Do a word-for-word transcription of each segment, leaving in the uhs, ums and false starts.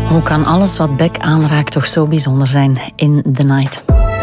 Hoe kan alles wat Beck aanraakt toch zo bijzonder zijn in The Night?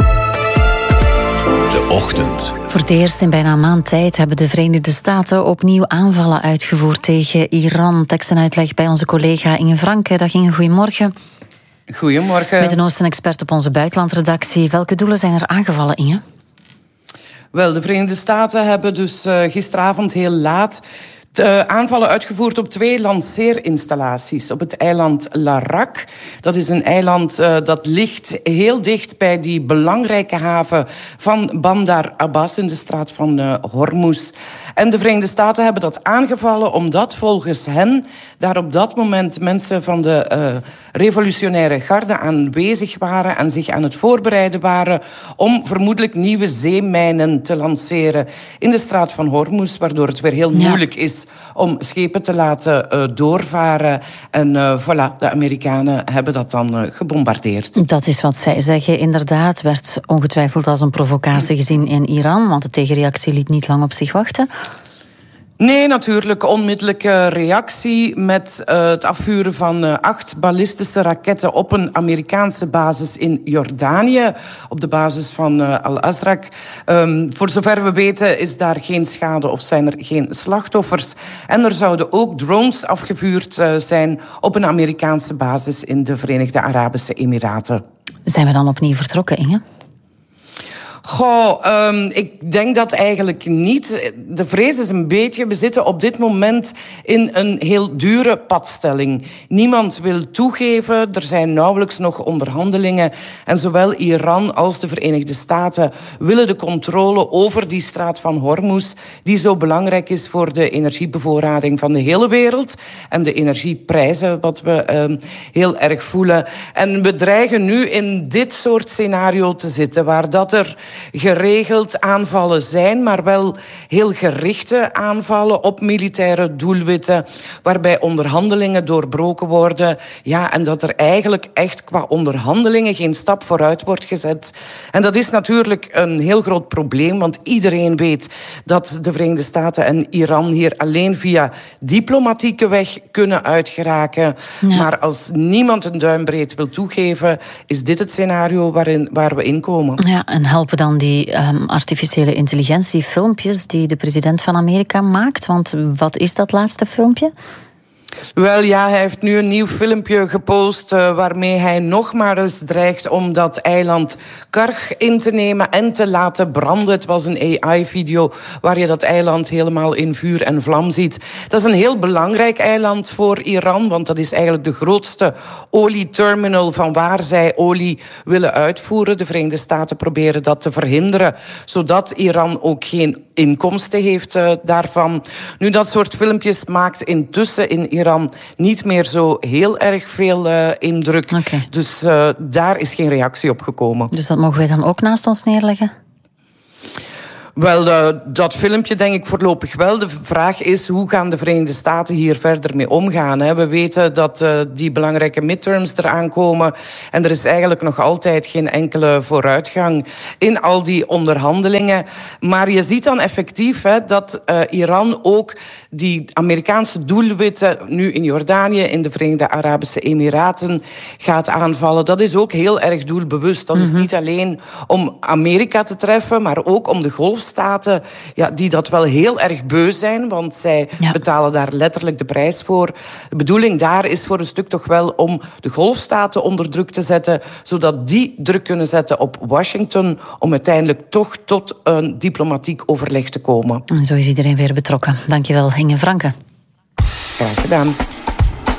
De ochtend. Voor het eerst in bijna een maand tijd hebben de Verenigde Staten opnieuw aanvallen uitgevoerd tegen Iran. Tekst en uitleg bij onze collega Inge Franke. Dag Inge, goedemorgen. Goedemorgen. Midden-Oosten-expert op onze buitenlandredactie. Welke doelen zijn er aangevallen, Inge? Wel, de Verenigde Staten hebben dus uh, gisteravond heel laat Uh, aanvallen uitgevoerd op twee lanceerinstallaties op het eiland Larak. Dat is een eiland uh, dat ligt heel dicht bij die belangrijke haven van Bandar Abbas in de straat van uh, Hormuz. En de Verenigde Staten hebben dat aangevallen omdat volgens hen daar op dat moment mensen van de uh, revolutionaire garde aanwezig waren en zich aan het voorbereiden waren om vermoedelijk nieuwe zeemijnen te lanceren in de straat van Hormuz, waardoor het weer heel moeilijk ja. is om schepen te laten uh, doorvaren. En uh, voilà, de Amerikanen hebben dat dan uh, gebombardeerd. Dat is wat zij zeggen. Inderdaad, werd ongetwijfeld als een provocatie gezien in Iran, want de tegenreactie liet niet lang op zich wachten. Nee, natuurlijk. Onmiddellijke reactie met uh, het afvuren van uh, acht ballistische raketten op een Amerikaanse basis in Jordanië, op de basis van uh, Al-Azraq. Um, voor zover we weten is daar geen schade of zijn er geen slachtoffers. En er zouden ook drones afgevuurd uh, zijn op een Amerikaanse basis in de Verenigde Arabische Emiraten. Zijn we dan opnieuw vertrokken, Inge? Goh, um, ik denk dat eigenlijk niet. De vrees is een beetje, we zitten op dit moment in een heel dure padstelling. Niemand wil toegeven, er zijn nauwelijks nog onderhandelingen. En zowel Iran als de Verenigde Staten willen de controle over die straat van Hormuz, die zo belangrijk is voor de energiebevoorrading van de hele wereld en de energieprijzen, wat we um, heel erg voelen. En we dreigen nu in dit soort scenario te zitten, waar dat er geregeld aanvallen zijn, maar wel heel gerichte aanvallen op militaire doelwitten, waarbij onderhandelingen doorbroken worden. Ja, en dat er eigenlijk echt qua onderhandelingen geen stap vooruit wordt gezet. En dat is natuurlijk een heel groot probleem, want iedereen weet dat de Verenigde Staten en Iran hier alleen via diplomatieke weg kunnen uitgeraken. Ja. Maar als niemand een duimbreed wil toegeven, is dit het scenario waarin, waar we in komen. Ja, en helpen dan die um, artificiële intelligentiefilmpjes die de president van Amerika maakt? Want wat is dat laatste filmpje? Wel ja, hij heeft nu een nieuw filmpje gepost uh, waarmee hij nog maar eens dreigt om dat eiland Karg in te nemen en te laten branden. Het was een A I-video waar je dat eiland helemaal in vuur en vlam ziet. Dat is een heel belangrijk eiland voor Iran, want dat is eigenlijk de grootste olieterminal van waar zij olie willen uitvoeren. De Verenigde Staten proberen dat te verhinderen, zodat Iran ook geen inkomsten heeft uh, daarvan. Nu, dat soort filmpjes maakt intussen in Iran niet meer zo heel erg veel uh, indruk. Okay. Dus uh, daar is geen reactie op gekomen. Dus dat mogen wij dan ook naast ons neerleggen? Wel, uh, dat filmpje denk ik voorlopig wel. De vraag is, hoe gaan de Verenigde Staten hier verder mee omgaan? Hè? We weten dat uh, die belangrijke midterms eraan komen en er is eigenlijk nog altijd geen enkele vooruitgang in al die onderhandelingen. Maar je ziet dan effectief hè, dat uh, Iran ook die Amerikaanse doelwitten nu in Jordanië, in de Verenigde Arabische Emiraten gaat aanvallen. Dat is ook heel erg doelbewust. Dat mm-hmm. is niet alleen om Amerika te treffen, maar ook om de golfstaten, ja, die dat wel heel erg beu zijn, want zij ja. betalen daar letterlijk de prijs voor. De bedoeling daar is voor een stuk toch wel om de golfstaten onder druk te zetten, zodat die druk kunnen zetten op Washington om uiteindelijk toch tot een diplomatiek overleg te komen. En zo is iedereen weer betrokken. Dankjewel, Inge Franke. Graag gedaan.